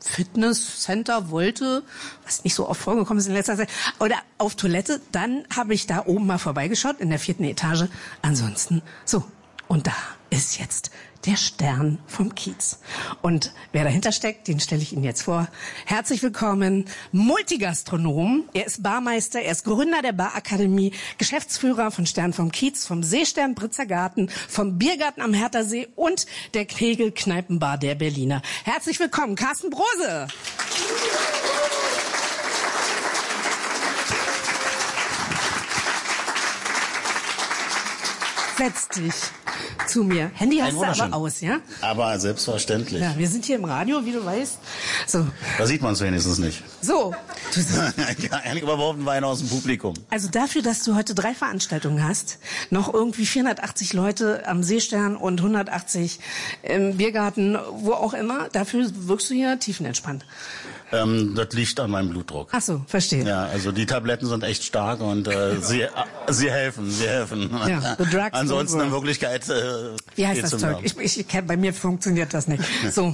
Fitnesscenter wollte, was nicht so oft vorgekommen ist in letzter Zeit, oder auf Toilette, dann habe ich da oben mal vorbeigeschaut, in der 4. Etage. Ansonsten, so. Und da ist jetzt der Stern vom Kiez. Und wer dahinter steckt, den stelle ich Ihnen jetzt vor. Herzlich willkommen, Multigastronom. Er ist Barmeister, er ist Gründer der Barakademie, Geschäftsführer von Stern vom Kiez, vom Seestern Britzer Garten, vom Biergarten am Herthasee und der Kegelkneipenbar der Berliner. Herzlich willkommen, Carsten Brose. Setz dich zu mir. Handy hast du aber aus, ja? Aber selbstverständlich. Ja, wir sind hier im Radio, wie du weißt. So. Da sieht man es wenigstens nicht. So. Ja, ehrlich überhaupt war einer aus dem Publikum. Also dafür, dass du heute 3 Veranstaltungen hast, noch irgendwie 480 Leute am Seestern und 180 im Biergarten, wo auch immer, dafür wirkst du hier tiefenentspannt. Das liegt an meinem Blutdruck. Ach so, verstehe. Ja, also die Tabletten sind echt stark und sie helfen. Ja, the drugs ansonsten in Wirklichkeit wie heißt das Zeug? Bei mir funktioniert das nicht. So.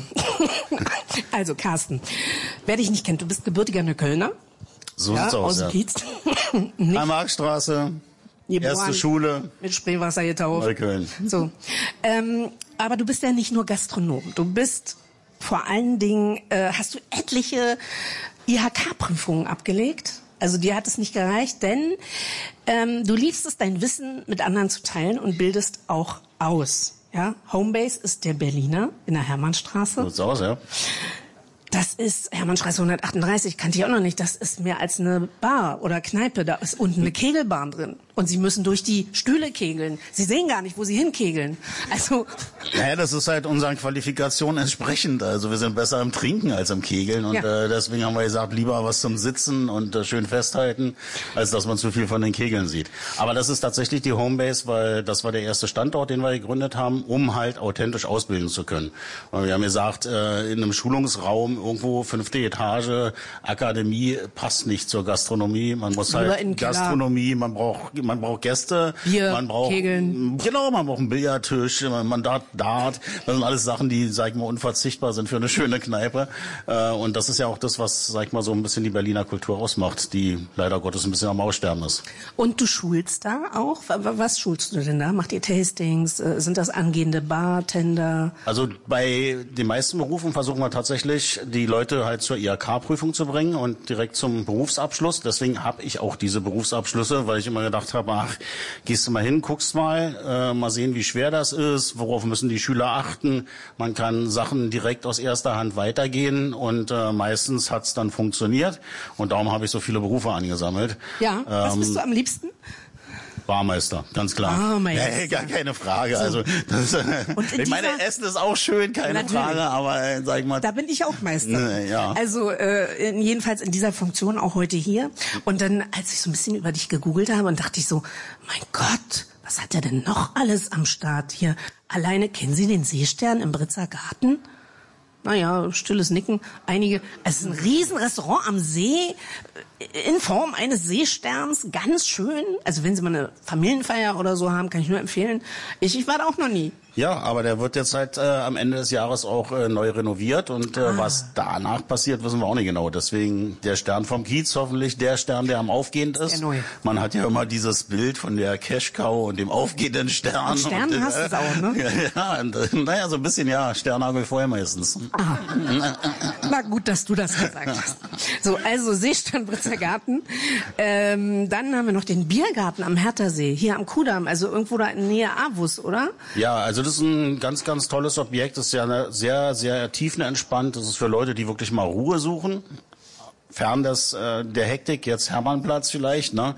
Also Carsten, wer dich nicht kennt, du bist gebürtiger Neuköllner. So sieht's aus, aus dem Kiez. Marktstraße, erste Schule. Mit Spreewasser getauft. Neukölln. So. Aber du bist ja nicht nur Gastronom. Du bist vor allen Dingen, hast du etliche IHK-Prüfungen abgelegt. Also dir hat es nicht gereicht, denn du liebst es, dein Wissen mit anderen zu teilen und bildest auch aus. Ja? Homebase ist der Berliner in der Hermannstraße. So sieht's aus, ja. Das ist Hermannstraße 138, kannte ich auch noch nicht. Das ist mehr als eine Bar oder Kneipe. Da ist unten eine Kegelbahn drin. Und sie müssen durch die Stühle kegeln. Sie sehen gar nicht, wo sie hinkegeln. Also. Naja, das ist halt unseren Qualifikationen entsprechend. Also wir sind besser im Trinken als im Kegeln. Und deswegen haben wir gesagt, lieber was zum Sitzen und schön festhalten, als dass man zu viel von den Kegeln sieht. Aber das ist tatsächlich die Homebase, weil das war der erste Standort, den wir gegründet haben, um halt authentisch ausbilden zu können. Und wir haben gesagt, in einem Schulungsraum irgendwo 5. Etage, Akademie passt nicht zur Gastronomie. Man muss halt Gastronomie, man braucht Gäste, Bier, man braucht Kegeln. Genau, man braucht einen Billardtisch, man Dart. Das sind alles Sachen, die, sag ich mal, unverzichtbar sind für eine schöne Kneipe. Und das ist ja auch das, was, sag ich mal, so ein bisschen die Berliner Kultur ausmacht, die leider Gottes ein bisschen am Aussterben ist. Und du schulst da auch? Was schulst du denn da? Macht ihr Tastings? Sind das angehende Bartender? Also bei den meisten Berufen versuchen wir tatsächlich, die Leute halt zur IHK-Prüfung zu bringen und direkt zum Berufsabschluss. Deswegen habe ich auch diese Berufsabschlüsse, weil ich immer gedacht habe, ach, gehst du mal hin, guckst mal sehen, wie schwer das ist, worauf müssen die Schüler achten. Man kann Sachen direkt aus erster Hand weitergehen und meistens hat's dann funktioniert. Und darum habe ich so viele Berufe angesammelt. Ja, was bist du am liebsten? Barmeister, ganz klar. Barmeister. Ja, gar keine Frage. So. Also das, ich meine, Essen ist auch schön, keine Natürlich. Frage, aber sag ich mal. Da bin ich auch Meister. Ja. Also jedenfalls in dieser Funktion auch heute hier. Und dann, als ich so ein bisschen über dich gegoogelt habe, und dachte ich so, mein Gott, was hat der denn noch alles am Start hier? Alleine, kennen Sie den Seestern im Britzer Garten? Naja, stilles Nicken. Einige. Es ist ein Riesenrestaurant am See in Form eines Seesterns. Ganz schön. Also wenn Sie mal eine Familienfeier oder so haben, kann ich nur empfehlen. Ich war da auch noch nie. Ja, aber der wird jetzt halt am Ende des Jahres auch neu renoviert und was danach passiert, wissen wir auch nicht genau. Deswegen der Stern vom Kiez, hoffentlich der Stern, der am Aufgehend ist. Man hat ja immer dieses Bild von der Cash-Cow und dem aufgehenden Stern. Und Stern hast du es auch, ne? Ja, naja, so ein bisschen, ja, Sternhagel vorher meistens. Ah. Na gut, dass du das gesagt hast. So, also Seestern Britzer Garten. Dann haben wir noch den Biergarten am Herthasee, hier am Kudamm, also irgendwo da in Nähe Aarhus, oder? Ja, also das ist ein ganz, ganz tolles Objekt. Das ist ja sehr, sehr tiefenentspannt. Das ist für Leute, die wirklich mal Ruhe suchen. Fern der Hektik, jetzt Hermannplatz vielleicht, ne?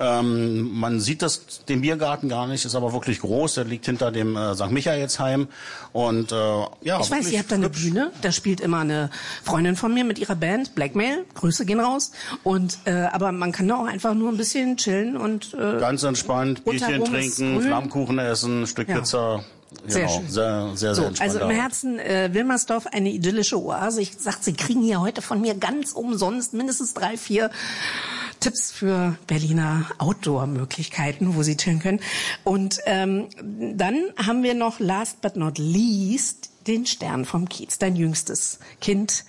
Man sieht den Biergarten gar nicht, ist aber wirklich groß, der liegt hinter dem St. Michaelsheim und ja. Ich weiß, ihr habt da eine Bühne, da spielt immer eine Freundin von mir mit ihrer Band, Blackmail, Grüße gehen raus, und aber man kann da auch einfach nur ein bisschen chillen und ganz entspannt, Bierchen trinken, Flammkuchen essen, ein Stück Pizza. Sehr genau, schön. Sehr so, entspannt. Also im Herzen Wilmersdorf eine idyllische Oase. Ich sag, Sie kriegen hier heute von mir ganz umsonst mindestens 3, 4 Tipps für Berliner Outdoor-Möglichkeiten, wo Sie chillen können. Und dann haben wir noch last but not least den Stern vom Kiez, dein jüngstes Kind.